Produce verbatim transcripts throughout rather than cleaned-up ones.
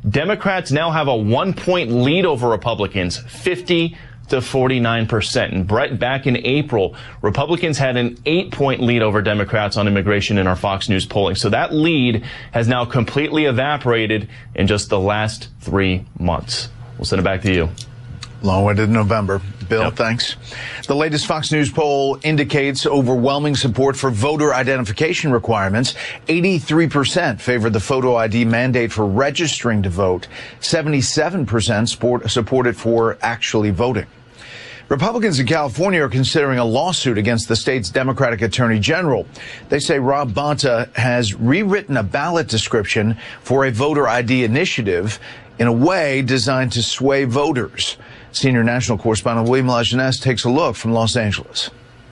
Democrats now have a one-point lead over Republicans, fifty to forty-nine percent. And Brett, back in April, Republicans had an eight-point lead over Democrats on immigration in our Fox News polling. So that lead has now completely evaporated in just the last three months. We'll send it back to you. Long-winded November. Bill, yep. Thanks. The latest Fox News poll indicates overwhelming support for voter identification requirements. eighty-three percent favored the photo I D mandate for registering to vote. seventy-seven percent support, support it for actually voting. Republicans in California are considering a lawsuit against the state's Democratic Attorney General. They say Rob Bonta has rewritten a ballot description for a voter I D initiative in a way designed to sway voters. Senior national correspondent William Lajeunesse takes a look from Los Angeles.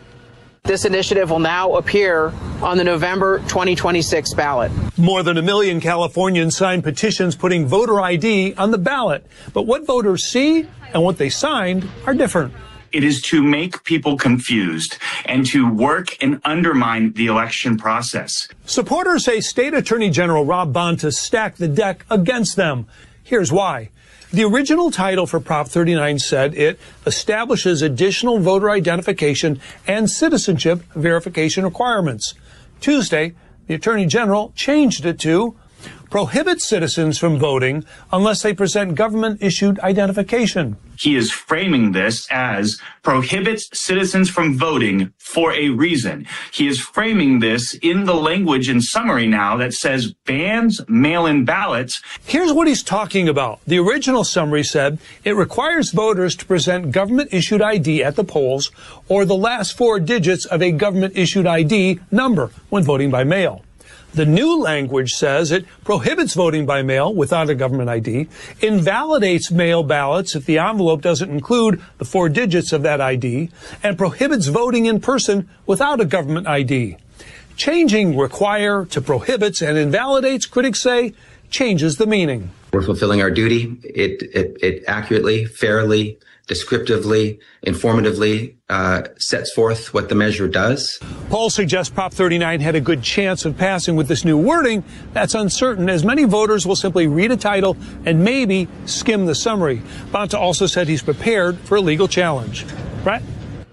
This initiative will now appear on the November twenty twenty-six ballot. More than a million Californians signed petitions putting voter I D on the ballot. But what voters see and what they signed are different. It is to make people confused and to work and undermine the election process. Supporters say State Attorney General Rob Bonta stacked the deck against them. Here's why. The original title for Prop thirty-nine said it establishes additional voter identification and citizenship verification requirements. Tuesday, the Attorney General changed it to prohibits citizens from voting unless they present government-issued identification. He is framing this as prohibits citizens from voting for a reason. He is framing this in the language in summary now that says bans mail-in ballots. Here's what he's talking about. The original summary said it requires voters to present government-issued I D at the polls or the last four digits of a government-issued I D number when voting by mail. The new language says it prohibits voting by mail without a government I D, invalidates mail ballots if the envelope doesn't include the four digits of that I D, and prohibits voting in person without a government I D. Changing require to prohibits and invalidates, critics say, changes the meaning. We're fulfilling our duty. It, it, it accurately, fairly, descriptively, informatively uh, sets forth what the measure does. Polls suggest Prop thirty-nine had a good chance of passing with this new wording. That's uncertain, as many voters will simply read a title and maybe skim the summary. Bonta also said he's prepared for a legal challenge. Brett?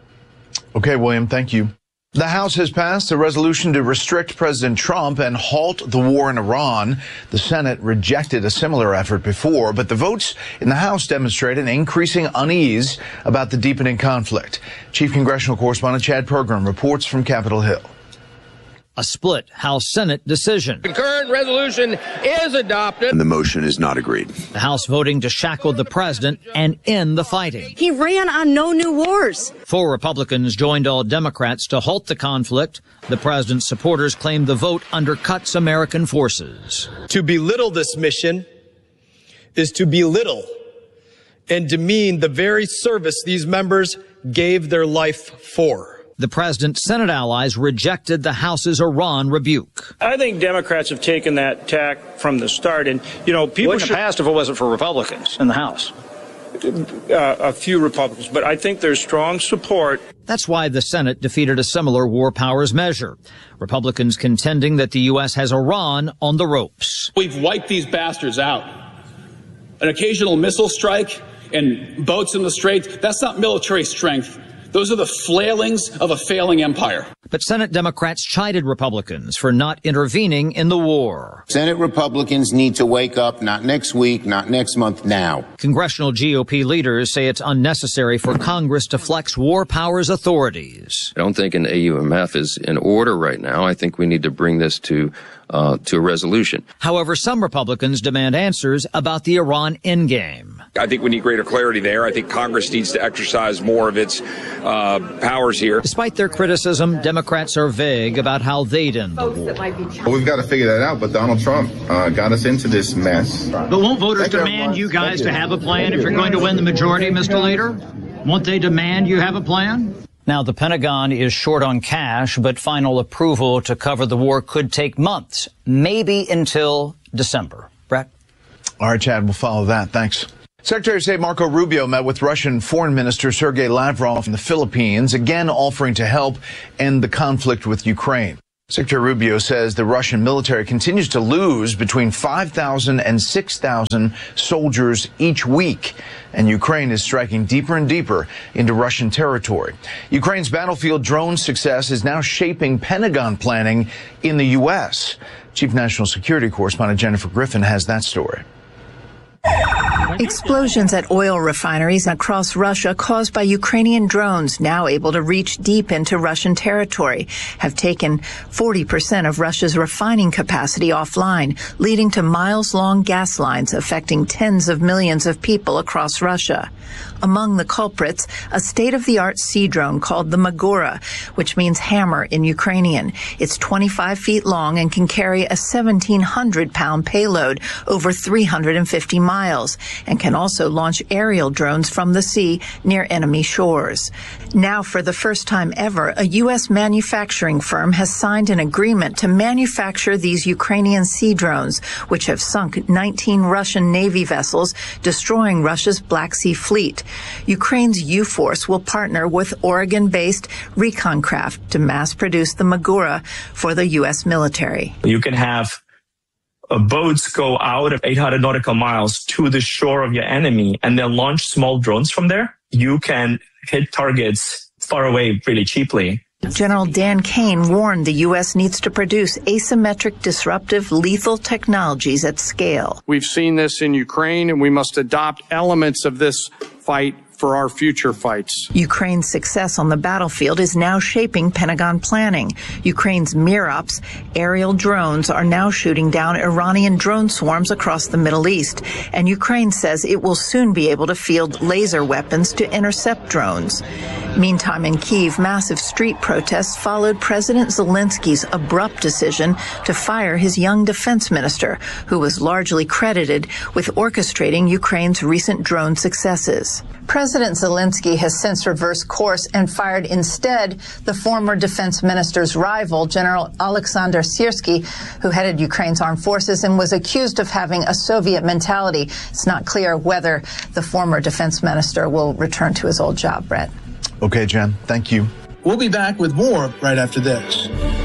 Okay, William, thank you. The House has passed a resolution to restrict President Trump and halt the war in Iran. The Senate rejected a similar effort before, but the votes in the House demonstrate an increasing unease about the deepening conflict. Chief Congressional Correspondent Chad Pergram reports from Capitol Hill. A split House-Senate decision. Concurrent resolution is adopted. And the motion is not agreed. The House voting to shackle the president and end the fighting. He ran on no new wars. Four Republicans joined all Democrats to halt the conflict. The president's supporters claimed the vote undercuts American forces. To belittle this mission is to belittle and demean the very service these members gave their life for. The president's Senate allies rejected the House's Iran rebuke. I think Democrats have taken that tack from the start. And, you know, people wouldn't have passed if it wasn't for Republicans in the House. Uh, a few Republicans. But I think there's strong support. That's why the Senate defeated a similar war powers measure. Republicans contending that the U S has Iran on the ropes. We've wiped these bastards out. An occasional missile strike and boats in the Straits, that's not military strength. Those are the flailings of a failing empire. But Senate Democrats chided Republicans for not intervening in the war. Senate Republicans need to wake up, not next week, not next month, now. Congressional G O P leaders say it's unnecessary for Congress to flex war powers authorities. I don't think an A U M F is in order right now. I think we need to bring this to Uh, to a resolution. However, some Republicans demand answers about the Iran endgame. I think we need greater clarity there. I think Congress needs to exercise more of its uh, powers here. Despite their criticism, Democrats are vague about how they'd end the war. Well, we've got to figure that out, but Donald Trump uh, got us into this mess. But won't voters demand you guys to have a plan if you're going to win the majority, Mister Leader? Won't they demand you have a plan? Now, the Pentagon is short on cash, but final approval to cover the war could take months, maybe until December. Brett? All right, Chad, we'll follow that. Thanks. Secretary of State Marco Rubio met with Russian Foreign Minister Sergei Lavrov in the Philippines, again offering to help end the conflict with Ukraine. Secretary Rubio says the Russian military continues to lose between five thousand and six thousand soldiers each week, and Ukraine is striking deeper and deeper into Russian territory. Ukraine's battlefield drone success is now shaping Pentagon planning in the U S. Chief National Security Correspondent Jennifer Griffin has that story. Explosions at oil refineries across Russia caused by Ukrainian drones now able to reach deep into Russian territory have taken forty percent of Russia's refining capacity offline, leading to miles-long gas lines affecting tens of millions of people across Russia. Among the culprits, a state-of-the-art sea drone called the Magura, which means hammer in Ukrainian. It's twenty-five feet long and can carry a seventeen hundred pound payload over three hundred fifty miles, and can also launch aerial drones from the sea near enemy shores. Now, for the first time ever, a U S manufacturing firm has signed an agreement to manufacture these Ukrainian sea drones, which have sunk nineteen Russian Navy vessels, destroying Russia's Black Sea Fleet. Ukraine's U-Force will partner with Oregon-based Reconcraft to mass-produce the Magura for the U S military. You can have Uh, boats go out of eight hundred nautical miles to the shore of your enemy and then launch small drones from there. You can hit targets far away really cheaply. General Dan Kane warned the U S needs to produce asymmetric, disruptive, lethal technologies at scale. We've seen this in Ukraine, and we must adopt elements of this fight for our future fights. Ukraine's success on the battlefield is now shaping Pentagon planning. Ukraine's Mirops aerial drones are now shooting down Iranian drone swarms across the Middle East, and Ukraine says it will soon be able to field laser weapons to intercept drones. Meantime, in Kyiv, massive street protests followed President Zelensky's abrupt decision to fire his young defense minister, who was largely credited with orchestrating Ukraine's recent drone successes. President Zelensky has since reversed course and fired instead the former defense minister's rival, General Alexander Syrsky, who headed Ukraine's armed forces and was accused of having a Soviet mentality. It's not clear whether the former defense minister will return to his old job, Brett. Okay, Jen, thank you. We'll be back with more right after this.